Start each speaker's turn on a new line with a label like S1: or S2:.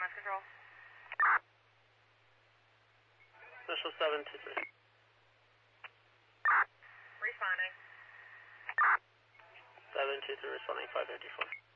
S1: EMS control.
S2: Initial 723.
S1: Responding.
S2: 723 responding 554.